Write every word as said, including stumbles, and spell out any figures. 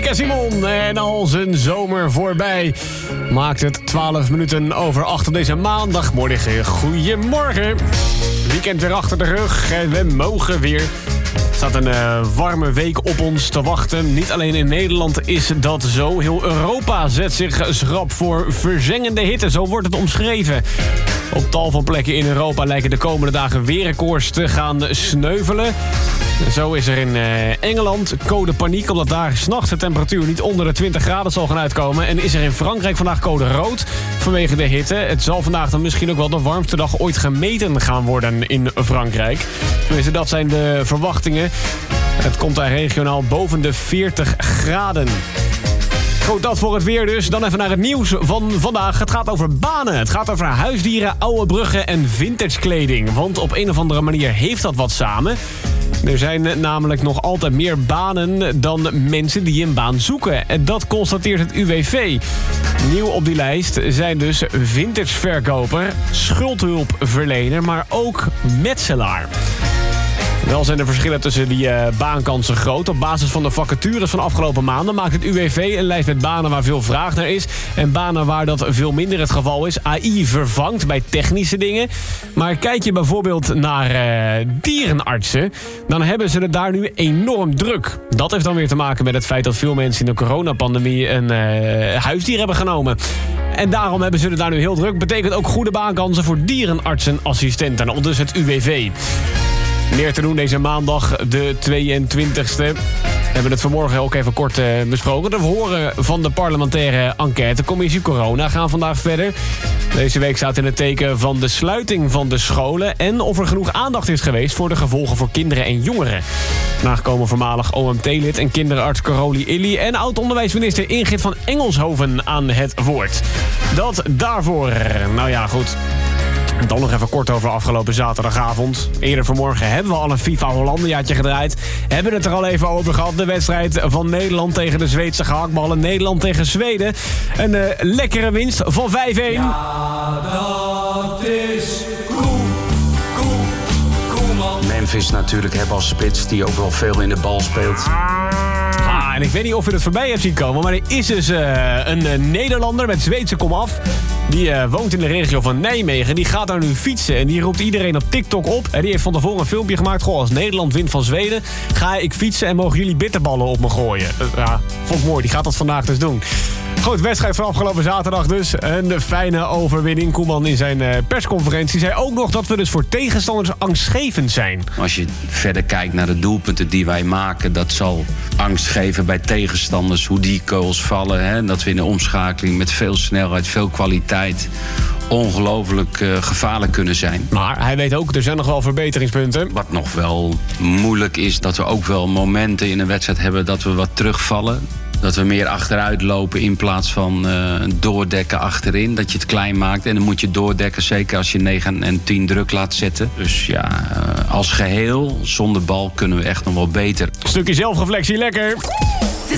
Nick en Simon en al zijn zomer voorbij. Maakt het twaalf minuten over acht op deze maandagmorgen. Goedemorgen. Weekend weer achter de rug en we mogen weer. Er staat een uh, warme week op ons te wachten. Niet alleen in Nederland is dat zo. Heel Europa zet zich schrap voor verzengende hitte. Zo wordt het omschreven. Op tal van plekken in Europa lijken de komende dagen weerrecords te gaan sneuvelen. Zo is er in uh, Engeland code paniek, omdat daar 's nachts de temperatuur niet onder de twintig graden zal gaan uitkomen. En is er in Frankrijk vandaag code rood vanwege de hitte. Het zal vandaag dan misschien ook wel de warmste dag ooit gemeten gaan worden in Frankrijk. Tenminste, dat zijn de verwachtingen. Het komt daar regionaal boven de veertig graden. Goed, dat voor het weer dus. Dan even naar het nieuws van vandaag. Het gaat over banen. Het gaat over huisdieren, oude bruggen en vintage kleding. Want op een of andere manier heeft dat wat samen. Er zijn namelijk nog altijd meer banen dan mensen die een baan zoeken. En dat constateert het U W V. Nieuw op die lijst zijn dus vintageverkoper, schuldhulpverlener, maar ook metselaar. Wel zijn de verschillen tussen die uh, baankansen groot. Op basis van de vacatures van afgelopen maanden maakt het U W V een lijst met banen waar veel vraag naar is. En banen waar dat veel minder het geval is. A I vervangt bij technische dingen. Maar kijk je bijvoorbeeld naar uh, dierenartsen, dan hebben ze het daar nu enorm druk. Dat heeft dan weer te maken met het feit dat veel mensen in de coronapandemie een uh, huisdier hebben genomen. En daarom hebben ze het daar nu heel druk. Betekent ook goede baankansen voor dierenartsenassistenten. Al dus het U W V. Meer te doen deze maandag, de tweeëntwintigste. We hebben het vanmorgen ook even kort uh, besproken. De verhoren van de parlementaire enquêtecommissie Corona gaan vandaag verder. Deze week staat in het teken van de sluiting van de scholen en of er genoeg aandacht is geweest voor de gevolgen voor kinderen en jongeren. Vandaag komen voormalig O M T-lid en kinderarts Caroli Illy en oud-onderwijsminister Ingrid van Engelshoven aan het woord. Dat daarvoor. Nou ja, goed. Dan nog even kort over afgelopen zaterdagavond. Eerder vanmorgen hebben we al een FIFA Hollandiaatje gedraaid. Hebben het er al even over gehad. De wedstrijd van Nederland tegen de Zweedse gehaktballen. Nederland tegen Zweden. Een uh, lekkere winst van vijf-een. Ja, dat is cool, cool, cool man. Memphis natuurlijk hebben als spits die ook wel veel in de bal speelt. Ah, en ik weet niet of je het voorbij hebt zien komen, maar er is dus uh, een uh, Nederlander met Zweedse komaf. Die uh, woont in de regio van Nijmegen. Die gaat daar nu fietsen en die roept iedereen op TikTok op. En die heeft van tevoren een filmpje gemaakt. Goh, als Nederland wint van Zweden, ga ik fietsen en mogen jullie bitterballen op me gooien. Uh, ja, vond ik mooi. Die gaat dat vandaag dus doen. Goed, wedstrijd van afgelopen zaterdag dus. Een fijne overwinning. Koeman in zijn uh, persconferentie zei ook nog dat we dus voor tegenstanders angstgevend zijn. Als je verder kijkt naar de doelpunten die wij maken, dat zal angst geven bij tegenstanders. Hoe die goals vallen. Hè? Dat we in de omschakeling met veel snelheid, veel kwaliteit ongelooflijk uh, gevaarlijk kunnen zijn. Maar hij weet ook, er zijn nog wel verbeteringspunten. Wat nog wel moeilijk is, dat we ook wel momenten in een wedstrijd hebben dat we wat terugvallen. Dat we meer achteruit lopen in plaats van uh, doordekken achterin. Dat je het klein maakt. En dan moet je doordekken, zeker als je negen en tien druk laat zetten. Dus ja, uh, als geheel, zonder bal kunnen we echt nog wel beter. Stukje zelfreflectie, lekker.